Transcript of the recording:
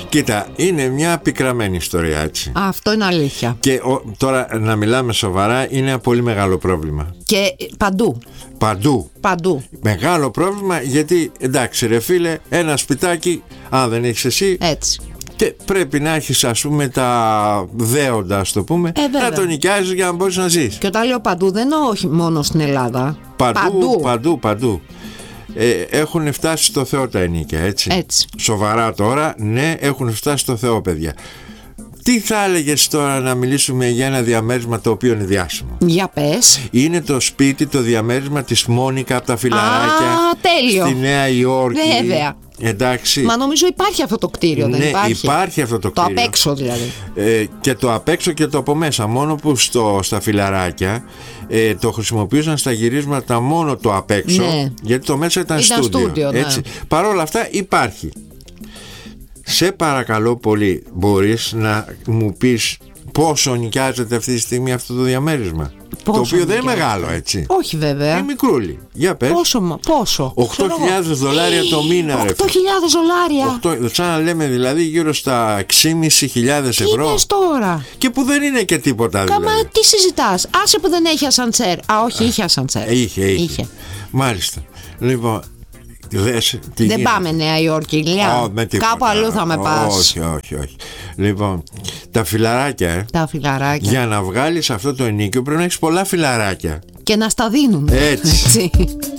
Κοίτα, είναι μια πικραμένη ιστορία, έτσι. Αυτό είναι αλήθεια. Και τώρα να μιλάμε σοβαρά, είναι ένα πολύ μεγάλο πρόβλημα. Και παντού. Παντού. Μεγάλο πρόβλημα, γιατί εντάξει ρε φίλε, ένα σπιτάκι, αν δεν έχεις εσύ, έτσι. Και πρέπει να έχεις, ας πούμε, τα δέοντα, ας το πούμε, να το νοικιάζεις για να μπορείς να ζεις. Και όταν λέω παντού, δεν εννοώ όχι μόνο στην Ελλάδα. Παντού. Έχουν φτάσει στο Θεό τα ενίκια, έτσι. Σοβαρά τώρα, ναι, έχουν φτάσει στο Θεό, παιδιά. Τι θα έλεγες τώρα να μιλήσουμε για ένα διαμέρισμα το οποίο είναι διάσημο? Για πες. Είναι το σπίτι, το διαμέρισμα της Μόνικα από τα Φιλαράκια. Τέλειο. Στη Νέα Υόρκη. Βέβαια. Εντάξει. Μα νομίζω υπάρχει αυτό το κτίριο, δεν υπάρχει? Υπάρχει αυτό το κτίριο. Το απ' έξω δηλαδή. Και το απ' έξω και το από μέσα. Μόνο που στα Φιλαράκια το χρησιμοποιούσαν στα γυρίσματα μόνο το απ' έξω, γιατί το μέσα ήταν στούντιο. Έτσι. Παρ' όλα αυτά υπάρχει. Σε παρακαλώ πολύ, μπορείς να μου πεις πόσο νοικιάζεται αυτή τη στιγμή αυτό το διαμέρισμα? Το οποίο δεν είναι μεγάλο, έτσι. Όχι βέβαια. Είναι μικρούλι. Για πες. Πόσο? $8.000 το μήνα. $8.000. Σαν να λέμε δηλαδή γύρω στα 6.500 ευρώ. Τι είπες τώρα? Και που δεν είναι και τίποτα δηλαδή. Κάμα, τι συζητάς? Άσε που δεν έχει ασαντσέρ. Όχι, είχε ασαντσέρ. Είχε. Μάλιστα. Λοιπόν, δεν πάμε Νέα Υόρκη, Ηλιά. Κάπου αλλού θα με πας. Όχι. Λοιπόν, τα φιλαράκια, για να βγάλεις αυτό το ενίκιο πρέπει να έχεις πολλά φιλαράκια. Και να στα δίνουν. Έτσι.